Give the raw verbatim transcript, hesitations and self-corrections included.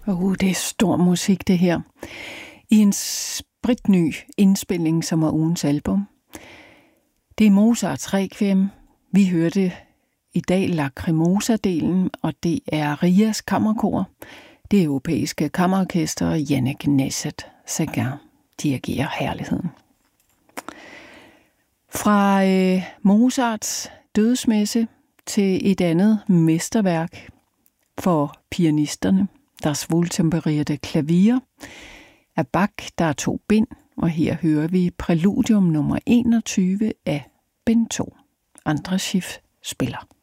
Uh, det er stor musik, det her. I en spritny indspilning, som er ugens album. Det er Mozarts Requiem. Vi hørte i dag Lacrimosa-delen, og det er Rias Kammerkor. Det europæiske kammerorkester og Yannick Nézet-Séguin dirigerer herligheden. Fra øh, Mozarts dødsmesse til et andet mesterværk for pianisterne, Das wohltemperierte Klavier, af Bach, der er to bind, og her hører vi præludium nummer enogtyve af bind to. Andras Schiff spiller.